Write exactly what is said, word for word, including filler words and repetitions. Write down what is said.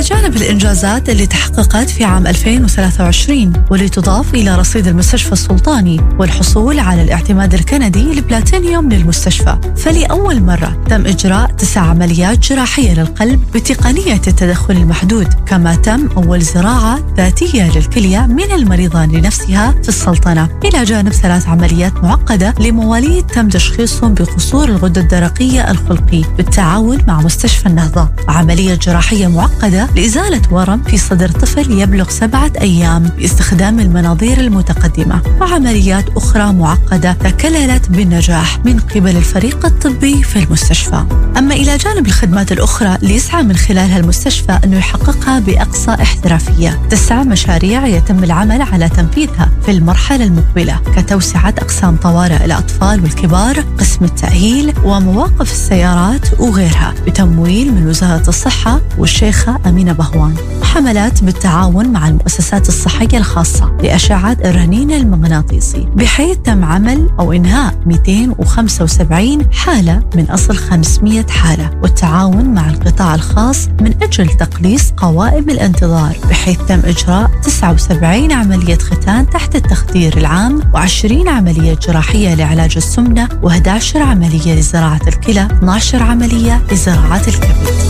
إلى جانب الإنجازات اللي تحققت في عام ألفين وثلاثة وعشرين واللي تضاف إلى رصيد المستشفى السلطاني والحصول على الاعتماد الكندي البلاتينيوم للمستشفى، فلأول مرة تم إجراء تسع عمليات جراحية للقلب بتقنية التدخل المحدود، كما تم أول زراعة ذاتية للكلية من المريضة لنفسها في السلطنة، إلى جانب ثلاث عمليات معقدة لمواليد تم تشخيصهم بقصور الغدة الدرقية الخلقي بالتعاون مع مستشفى النهضة، وعملية جراحية معقدة لإزالة ورم في صدر طفل يبلغ سبعة أيام باستخدام المناظير المتقدمة، وعمليات أخرى معقدة تكللت بالنجاح من قبل الفريق الطبي في المستشفى. أما إلى جانب الخدمات الأخرى اللي يسعى من خلالها المستشفى أنه يحققها بأقصى احترافية، تسعى مشاريع يتم العمل على تنفيذها في المرحلة المقبلة كتوسعة أقسام طوارئ الأطفال والكبار، قسم التأهيل، ومواقف السيارات وغيرها، بتمويل من وزارة الصحة والشيخة أمينة بهوان، وحملات بالتعاون مع المؤسسات الصحية الخاصة لأشعة الرنين المغناطيسي، بحيث تم عمل أو إنهاء مئتين وخمسة وسبعين حالة من أصل خمسمئة حالة، والتعاون مع القطاع الخاص من أجل تقليص قوائم الانتظار، بحيث تم إجراء تسعة وسبعين عملية ختان تحت التخدير العام، وعشرين عملية جراحية لعلاج السمنة، وإحدى عشرة عملية لزراعة الكلى، اثنتي عشرة عملية لزراعة الكبد.